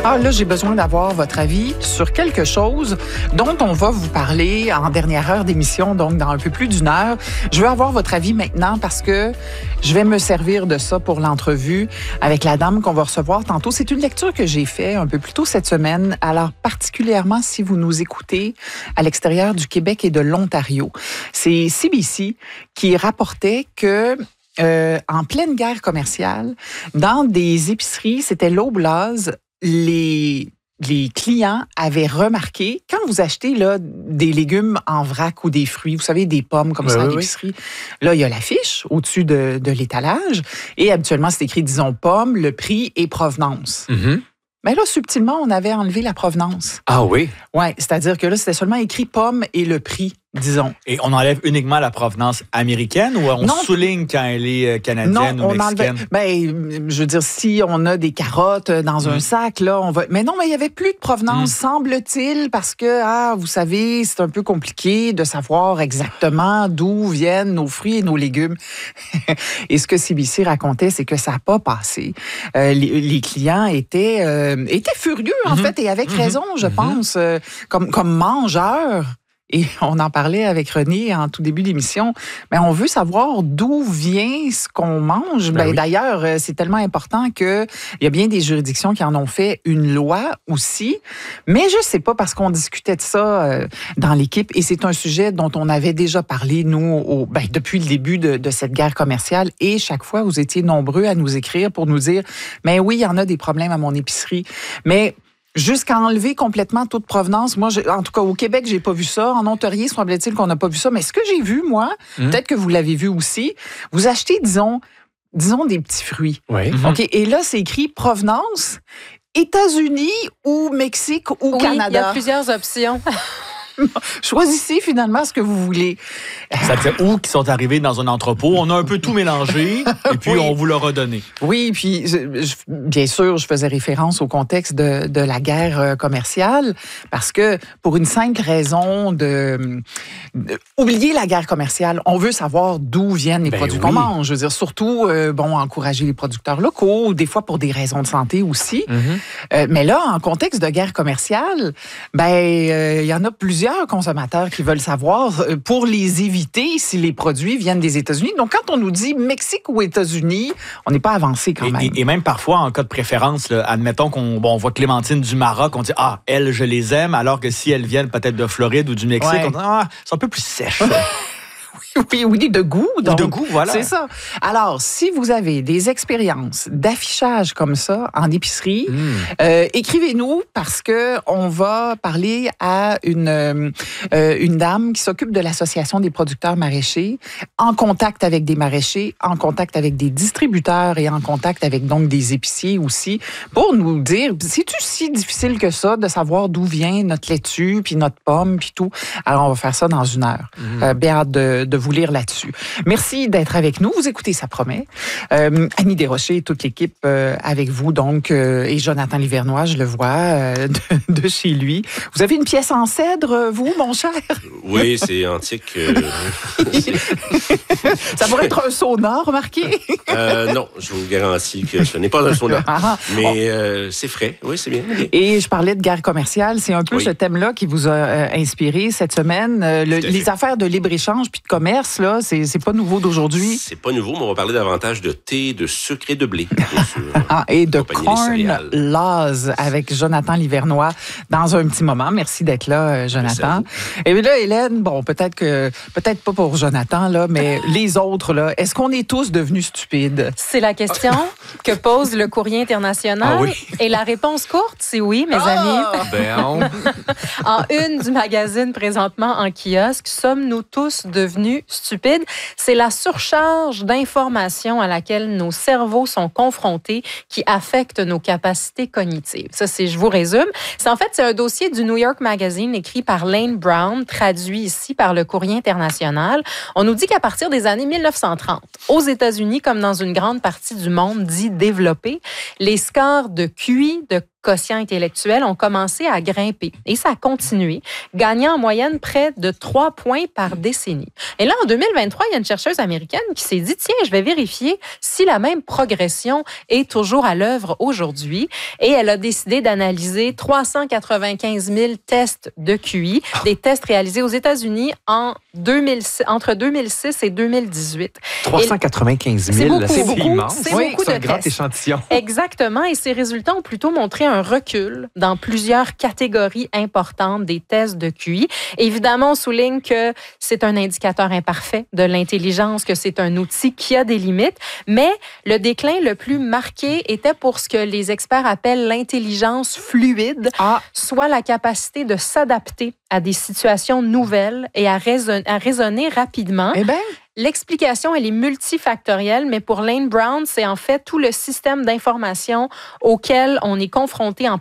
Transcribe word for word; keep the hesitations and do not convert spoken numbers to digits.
Ah, là, j'ai besoin d'avoir votre avis sur quelque chose dont on va vous parler en dernière heure d'émission, donc dans un peu plus d'une heure. Je veux avoir votre avis maintenant parce que je vais me servir de ça pour l'entrevue avec la dame qu'on va recevoir tantôt. C'est une lecture que j'ai faite un peu plus tôt cette semaine, alors particulièrement si vous nous écoutez à l'extérieur du Québec et de l'Ontario. C'est C B C qui rapportait que euh, en pleine guerre commerciale, dans des épiceries, c'était Loblaws, les les clients avaient remarqué, quand vous achetez là, des légumes en vrac ou des fruits, vous savez, des pommes comme oui, ça à oui, l'épicerie, oui. Là, il y a l'affiche au-dessus de, de l'étalage et habituellement, c'est écrit, disons, pommes, le prix et provenance. Mm-hmm. Mais là, subtilement, on avait enlevé la provenance. Ah oui? Oui, c'est-à-dire que là, c'était seulement écrit pommes et le prix, disons. Et on enlève uniquement la provenance américaine ou on non, souligne quand elle est canadienne non, ou mexicaine? Enlève, ben, je veux dire, si on a des carottes dans mmh. un sac, là, on va... Mais non, mais il n'y avait plus de provenance, mmh. semble-t-il, parce que, ah, vous savez, c'est un peu compliqué de savoir exactement d'où viennent nos fruits et nos légumes. Et ce que C B C racontait, c'est que ça n'a pas passé. Euh, les, les clients étaient, euh, étaient furieux, en mmh. fait, et avec mmh. raison, je mmh. pense, euh, comme, comme mangeurs. Et on en parlait avec René en tout début d'émission. Mais on veut savoir d'où vient ce qu'on mange. Ben, ben oui. D'ailleurs, c'est tellement important qu'il y a bien des juridictions qui en ont fait une loi aussi. Mais je ne sais pas, parce qu'on discutait de ça dans l'équipe et c'est un sujet dont on avait déjà parlé, nous, au, ben, depuis le début de, de cette guerre commerciale. Et chaque fois, vous étiez nombreux à nous écrire pour nous dire « Mais oui, il y en a des problèmes à mon épicerie. » Mais jusqu'à enlever complètement toute provenance. Moi, je, en tout cas, au Québec, j'ai pas vu ça. En Ontario, semble-t-il qu'on n'a pas vu ça. Mais ce que j'ai vu, moi, mmh. peut-être que vous l'avez vu aussi, vous achetez, disons, disons des petits fruits. Oui. Mmh. OK. Et là, c'est écrit provenance États-Unis ou Mexique ou oui, Canada. Il y a plusieurs options. Choisissez finalement ce que vous voulez. Ça fait où qui sont arrivés dans un entrepôt. On a un peu tout mélangé et puis oui. on vous l'a redonné. Oui, puis je, je, bien sûr, je faisais référence au contexte de, de la guerre commerciale parce que pour une simple raison de, de oublier la guerre commerciale, on veut savoir d'où viennent les ben produits oui. qu'on mange. Je veux dire, surtout, euh, bon, encourager les producteurs locaux, des fois pour des raisons de santé aussi. Mm-hmm. Euh, mais là, en contexte de guerre commerciale, ben, il euh, y en a plusieurs consommateurs qui veulent savoir pour les éviter si les produits viennent des États-Unis. Donc, quand on nous dit Mexique ou États-Unis, on n'est pas avancé quand même. Et, et, et même parfois, en cas de préférence, là, admettons qu'on bon, on voit Clémentine du Maroc, on dit « Ah, elle, je les aime », alors que si elles viennent peut-être de Floride ou du Mexique, ouais. on dit « Ah, c'est un peu plus sèche. » Oui, oui, de goût. Donc, Ou de goût, voilà. C'est ça. Alors, si vous avez des expériences d'affichage comme ça en épicerie, mm. euh, écrivez-nous parce que on va parler à une, euh, une dame qui s'occupe de l'Association des producteurs maraîchers, en contact avec des maraîchers, en contact avec des distributeurs et en contact avec donc des épiciers aussi, pour nous dire, c'est-tu si difficile que ça de savoir d'où vient notre laitue, puis notre pomme, puis tout? Alors, on va faire ça dans une heure. Mm. Euh, bien hâte de, de vous lire là-dessus. Merci d'être avec nous. Vous écoutez Ça promet. Euh, Annie Desrochers et toute l'équipe euh, avec vous, donc, euh, et Jonathan Livernois, je le vois, euh, de, de chez lui. Vous avez une pièce en cèdre, vous, mon cher? Oui, c'est antique. Euh... Ça pourrait être un sauna, remarquez? euh, non, je vous garantis que ce n'est pas un sauna. Ah, mais oh. euh, c'est frais. Oui, c'est bien. Et je parlais de guerre commerciale. C'est un peu oui. ce thème-là qui vous a euh, inspiré cette semaine. Euh, le, les affaires de libre-échange puis de commerce, là, c'est, c'est pas nouveau d'aujourd'hui. C'est pas nouveau, mais on va parler davantage de thé, de sucre et de blé. ah, et de corn laws avec Jonathan Livernois dans un petit moment. Merci d'être là, Jonathan. Et puis là, Hélène, bon, peut-être que, peut-être pas pour Jonathan, là, mais les autres, là, est-ce qu'on est tous devenus stupides? C'est la question que pose le Courrier international. Ah oui. Et la réponse courte, c'est oui, mes ah! amis. Ben on... En une du magazine présentement en kiosque, sommes-nous tous devenus stupides? C'est la surcharge d'informations à laquelle nos cerveaux sont confrontés qui affecte nos capacités cognitives. Ça, c'est, je vous résume. C'est en fait, c'est un dossier du New York Magazine écrit par Lane Brown, traduit ici par le Courrier international. On nous dit qu'à partir des années mille neuf cent trente, aux États-Unis, comme dans une grande partie du monde dit développé, les scores de Q I, de quotient intellectuel ont commencé à grimper. Et ça a continué, gagnant en moyenne près de trois points par décennie. Et là, en deux mille vingt-trois, il y a une chercheuse américaine qui s'est dit, tiens, je vais vérifier si la même progression est toujours à l'œuvre aujourd'hui. Et elle a décidé d'analyser trois cent quatre-vingt-quinze mille tests de Q I, des tests réalisés aux États-Unis en deux mille six, entre deux mille six et deux mille dix-huit. trois cent quatre-vingt-quinze mille, c'est beaucoup, c'est beaucoup, immense. C'est oui, beaucoup c'est de un grand tests. échantillon. Exactement, et ces résultats ont plutôt montré un recul dans plusieurs catégories importantes des tests de Q I. Évidemment, on souligne que c'est un indicateur imparfait de l'intelligence, que c'est un outil qui a des limites, mais le déclin le plus marqué était pour ce que les experts appellent l'intelligence fluide, Ah. soit la capacité de s'adapter à des situations nouvelles et à raisonner, à raisonner rapidement. Eh bien, L'explication, elle est multifactorielle, mais pour Lane Brown, c'est en fait tout le système d'information auquel on est confronté en